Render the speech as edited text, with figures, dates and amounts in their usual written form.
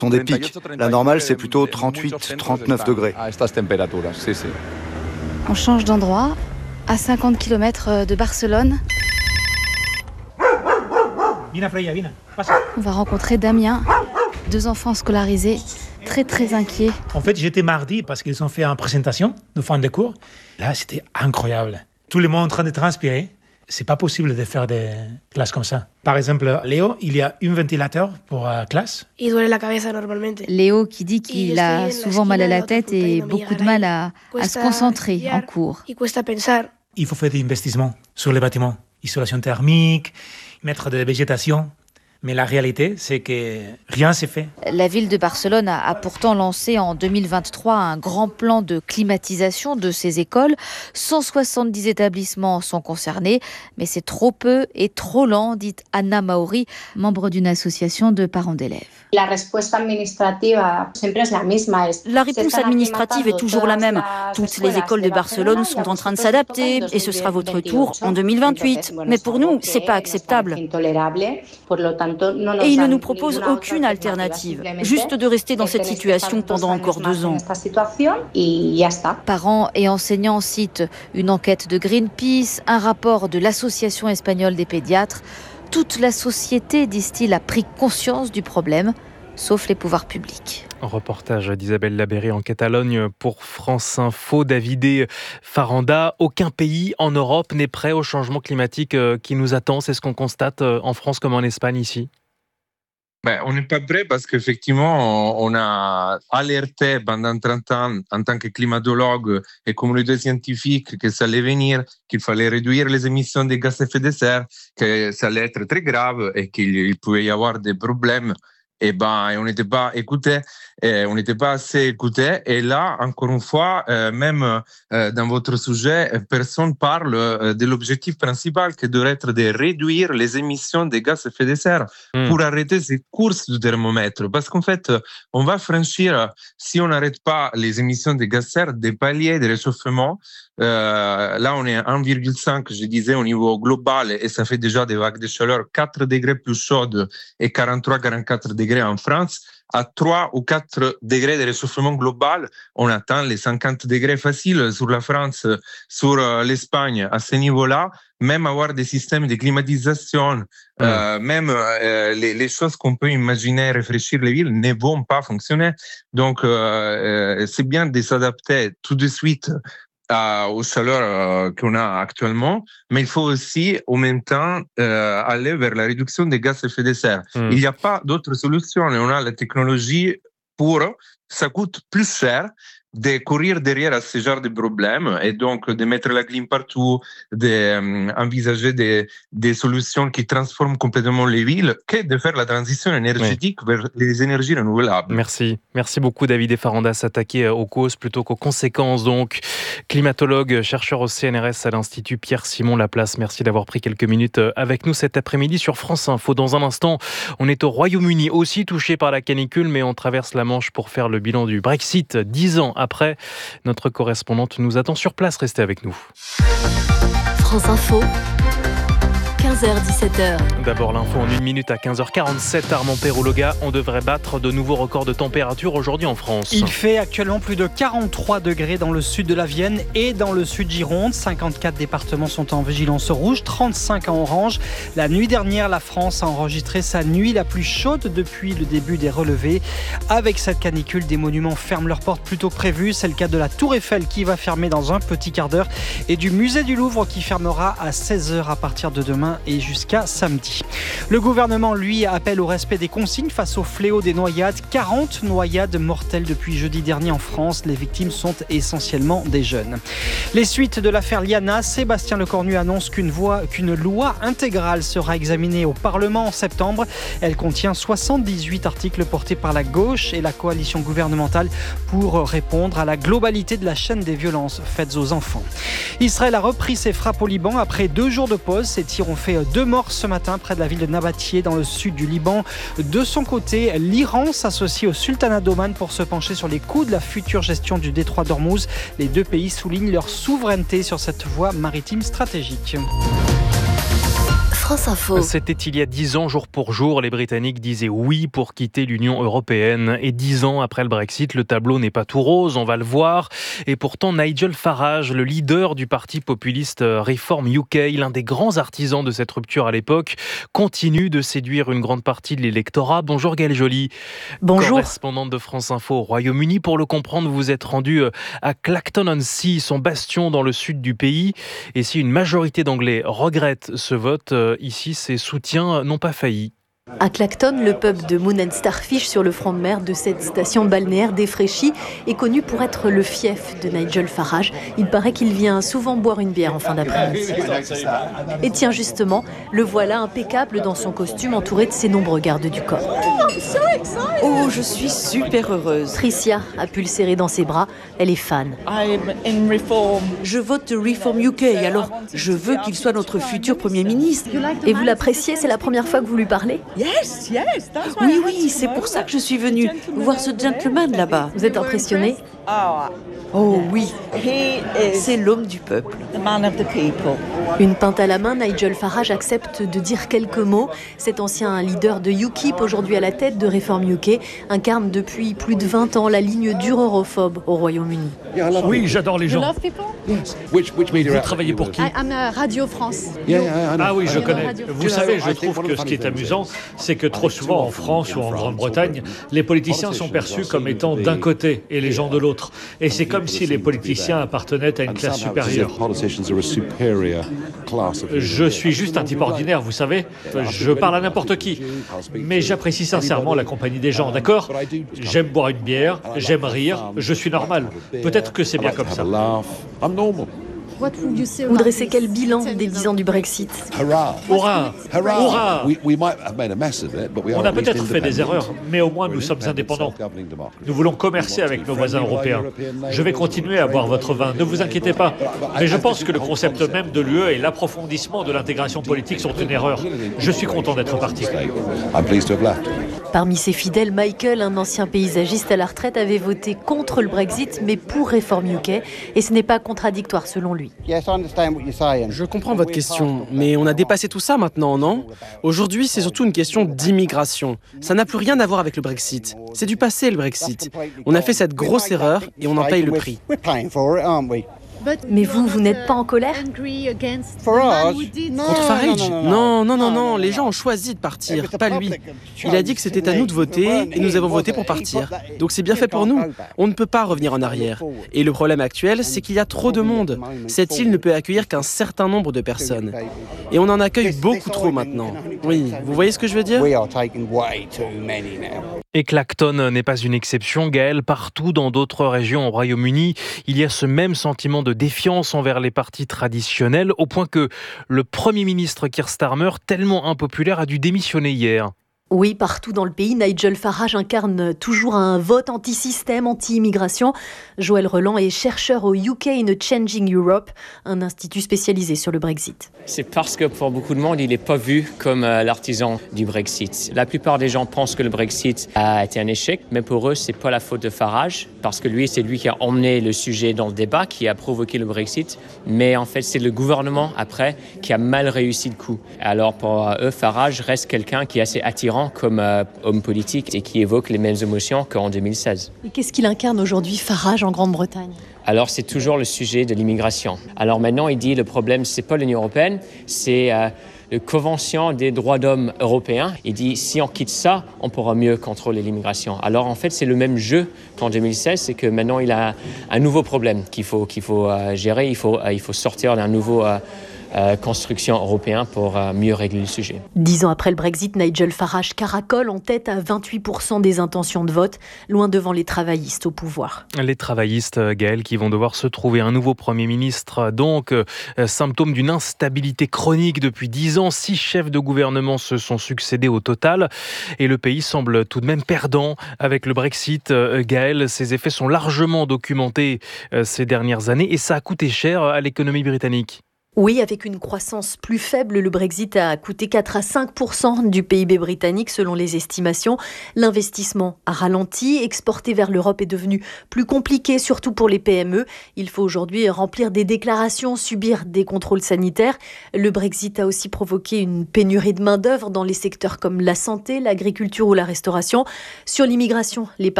sont des pics. La normale, c'est plutôt 38-39 degrés. On change d'endroit, à 50 km de Barcelone. On va rencontrer Damien, 2 enfants scolarisés, très inquiets. En fait, j'étais mardi parce qu'ils ont fait une présentation de fin de cours. Là, c'était incroyable. Tout le monde en train de transpirer. C'est pas possible de faire des classes comme ça. Par exemple, Léo, il y a un ventilateur pour classe. Léo qui dit qu'il a souvent mal à la tête et beaucoup de mal à se concentrer en cours. Il faut faire des investissements sur les bâtiments. Isolation thermique, mettre de la végétation. Mais la réalité, c'est que rien s'est fait. La ville de Barcelone a pourtant lancé en 2023 un grand plan de climatisation de ses écoles. 170 établissements sont concernés, mais c'est trop peu et trop lent, dit Anna Mauri, membre d'une association de parents d'élèves. La réponse administrative est toujours la même. Toutes les écoles de Barcelone sont en train de s'adapter et ce sera votre tour en 2028. Mais pour nous, c'est pas acceptable. Et ils ne nous proposent aucune alternative, juste de rester dans cette situation pendant encore 2 ans. Parents et enseignants citent une enquête de Greenpeace, un rapport de l'Association espagnole des pédiatres. Toute la société, disent-ils, a pris conscience du problème, sauf les pouvoirs publics. Reportage d'Isabelle Labéré en Catalogne pour France Info. Davide Faranda, aucun pays en Europe n'est prêt au changement climatique qui nous attend. C'est ce qu'on constate en France comme en Espagne ici. On n'est pas prêt parce qu'effectivement, on a alerté pendant 30 ans en tant que climatologue et communauté scientifique que ça allait venir, qu'il fallait réduire les émissions de gaz à effet de serre, que ça allait être très grave et qu'il pouvait y avoir des problèmes. Et on n'était pas écouté, on n'était pas assez écouté. Et là, encore une fois, même dans votre sujet, personne parle de l'objectif principal qui devrait être de réduire les émissions de gaz à effet de serre pour arrêter cette course du thermomètre. Parce qu'en fait, on va franchir, si on n'arrête pas les émissions de gaz à effet de serre, des paliers de réchauffement. Là, on est à 1,5, je disais, au niveau global, et ça fait déjà des vagues de chaleur 4 degrés plus chaudes et 43-44 degrés en France. À 3 ou 4 degrés de réchauffement global, on atteint les 50 degrés faciles sur la France, sur l'Espagne. À ce niveau-là, même avoir des systèmes de climatisation, même les choses qu'on peut imaginer réfléchir les villes ne vont pas fonctionner. Donc, c'est bien de s'adapter tout de suite aux chaleurs qu'on a actuellement, mais il faut aussi, en même temps, aller vers la réduction des gaz à effet de serre. Il n'y a pas d'autre solution. On a la technologie pour... Ça coûte plus cher de courir derrière à ce genre de problèmes et donc de mettre la clim partout, d'envisager des solutions qui transforment complètement les villes, que de faire la transition énergétique vers les énergies renouvelables. Merci beaucoup David Faranda, s'attaquer aux causes plutôt qu'aux conséquences. Donc, climatologue, chercheur au CNRS à l'Institut Pierre-Simon Laplace, merci d'avoir pris quelques minutes avec nous cet après-midi sur France Info. Dans un instant, on est au Royaume-Uni, aussi touché par la canicule, mais on traverse la Manche pour faire le bilan du Brexit 10 ans après. Notre correspondante nous attend sur place. Restez avec nous. France Info, 15h-17h. D'abord l'info en 1 minute à 15h47. Armand Perrologa, on devrait battre de nouveaux records de température aujourd'hui en France. Il fait actuellement plus de 43 degrés dans le sud de la Vienne et dans le sud Gironde. 54 départements sont en vigilance rouge, 35 en orange. La nuit dernière, la France a enregistré sa nuit la plus chaude depuis le début des relevés. Avec cette canicule, des monuments ferment leurs portes plus tôt que prévu. C'est le cas de la Tour Eiffel qui va fermer dans un petit quart d'heure et du musée du Louvre qui fermera à 16h à partir de demain et jusqu'à samedi. Le gouvernement, lui, appelle au respect des consignes face au fléau des noyades. 40 noyades mortelles depuis jeudi dernier en France. Les victimes sont essentiellement des jeunes. Les suites de l'affaire Liana, Sébastien Lecornu annonce qu'une loi intégrale sera examinée au Parlement en septembre. Elle contient 78 articles portés par la gauche et la coalition gouvernementale pour répondre à la globalité de la chaîne des violences faites aux enfants. Israël a repris ses frappes au Liban après 2 jours de pause. Ces tirs ont fait 2 morts ce matin près de la ville de Nabatieh dans le sud du Liban. De son côté, l'Iran s'associe au sultanat d'Oman pour se pencher sur les coûts de la future gestion du détroit d'Ormuz. Les 2 pays soulignent leur souveraineté sur cette voie maritime stratégique. France Info. C'était il y a 10 ans, jour pour jour, les Britanniques disaient oui pour quitter l'Union européenne. Et 10 ans après le Brexit, le tableau n'est pas tout rose, on va le voir. Et pourtant, Nigel Farage, le leader du parti populiste Reform UK, l'un des grands artisans de cette rupture à l'époque, continue de séduire une grande partie de l'électorat. Bonjour Gaëlle Joly. Bonjour. Correspondante de France Info au Royaume-Uni. Pour le comprendre, vous vous êtes rendu à Clacton-on-Sea, son bastion dans le sud du pays. Et si une majorité d'Anglais regrette ce vote, ici, ses soutiens n'ont pas failli. À Clacton, le pub de Moon and Starfish sur le front de mer de cette station balnéaire défraîchie est connu pour être le fief de Nigel Farage. Il paraît qu'il vient souvent boire une bière en fin d'après-midi. Et tiens justement, le voilà impeccable dans son costume entouré de ses nombreux gardes du corps. Oh, je suis super heureuse. Tricia a pu le serrer dans ses bras, elle est fan. Je vote Reform UK, alors je veux qu'il soit notre futur Premier ministre. Et vous l'appréciez, c'est la première fois que vous lui parlez ? Oui, c'est pour ça que je suis venue voir ce gentleman là-bas. Vous êtes impressionné ? Oh oui, c'est l'homme du peuple. Une pinte à la main, Nigel Farage accepte de dire quelques mots. Cet ancien leader de UKIP, aujourd'hui à la tête de Reform UK, incarne depuis plus de 20 ans la ligne dure europhobe au Royaume-Uni. Oui, j'adore les gens. Vous travaillez pour qui ? Radio France. Ah oui, je connais. Vous savez, je trouve que ce qui est amusant, c'est que trop souvent en France ou en Grande-Bretagne, les politiciens sont perçus comme étant d'un côté et les gens de l'autre. Et c'est comme si les politiciens appartenaient à une classe supérieure. Je suis juste un type ordinaire, vous savez. Je parle à n'importe qui. Mais j'apprécie sincèrement la compagnie des gens, d'accord ? J'aime boire une bière, j'aime rire, je suis normal. Peut-être que c'est bien comme ça. Vous dressez quel bilan des 10 ans du Brexit ? Hurrah ! Hurrah ! On a peut-être fait des erreurs, mais au moins nous sommes indépendants. Nous voulons commercer avec nos voisins européens. Je vais continuer à boire votre vin, ne vous inquiétez pas. Mais je pense que le concept même de l'UE et l'approfondissement de l'intégration politique sont une erreur. Je suis content d'être parti. Parmi ses fidèles, Michael, un ancien paysagiste à la retraite, avait voté contre le Brexit, mais pour Reform UK. Et ce n'est pas contradictoire selon lui. Je comprends votre question, mais on a dépassé tout ça maintenant, non ? Aujourd'hui, c'est surtout une question d'immigration. Ça n'a plus rien à voir avec le Brexit. C'est du passé, le Brexit. On a fait cette grosse erreur et on en paye le prix. Mais vous n'êtes pas en colère ? Contre Farage ? Non, les gens ont choisi de partir, pas lui. Il a dit que c'était à nous de voter et nous avons voté pour partir. Donc c'est bien fait pour nous. On ne peut pas revenir en arrière. Et le problème actuel, c'est qu'il y a trop de monde. Cette île ne peut accueillir qu'un certain nombre de personnes. Et on en accueille beaucoup trop maintenant. Oui, vous voyez ce que je veux dire ? Et Clacton n'est pas une exception, Gaëlle. Partout dans d'autres régions au Royaume-Uni, il y a ce même sentiment de défiance envers les partis traditionnels, au point que le Premier ministre Keir Starmer, tellement impopulaire, a dû démissionner hier. Oui, partout dans le pays, Nigel Farage incarne toujours un vote anti-système, anti-immigration. Joël Reland est chercheur au UK in a Changing Europe, un institut spécialisé sur le Brexit. C'est parce que pour beaucoup de monde, il n'est pas vu comme l'artisan du Brexit. La plupart des gens pensent que le Brexit a été un échec, mais pour eux, c'est pas la faute de Farage, parce que c'est lui qui a emmené le sujet dans le débat, qui a provoqué le Brexit. Mais en fait, c'est le gouvernement, après, qui a mal réussi le coup. Alors pour eux, Farage reste quelqu'un qui est assez attirant comme homme politique et qui évoque les mêmes émotions qu'en 2016. Et qu'est-ce qu'il incarne aujourd'hui, Farage, en Grande-Bretagne ? Alors c'est toujours le sujet de l'immigration. Alors maintenant, il dit le problème, c'est pas l'Union européenne, c'est la Convention des droits d'homme européens. Il dit si on quitte ça, on pourra mieux contrôler l'immigration. Alors en fait, c'est le même jeu qu'en 2016, c'est que maintenant il a un nouveau problème qu'il faut gérer. Il faut sortir d'un nouveau construction européenne pour mieux régler le sujet. 10 ans après le Brexit, Nigel Farage caracole en tête à 28% des intentions de vote, loin devant les travaillistes au pouvoir. Les travaillistes, Gaëlle, qui vont devoir se trouver un nouveau Premier ministre, donc symptôme d'une instabilité chronique depuis 10 ans. 6 chefs de gouvernement se sont succédés au total et le pays semble tout de même perdant avec le Brexit. Gaëlle, ces effets sont largement documentés ces dernières années et ça a coûté cher à l'économie britannique. Oui, avec une croissance plus faible, le Brexit a coûté 4 à 5% du PIB britannique selon les estimations. L'investissement a ralenti, exporter vers l'Europe est devenu plus compliqué, surtout pour les PME. Il faut aujourd'hui remplir des déclarations, subir des contrôles sanitaires. Le Brexit a aussi provoqué une pénurie de main-d'œuvre dans les secteurs comme la santé, l'agriculture ou la restauration. Sur l'immigration, les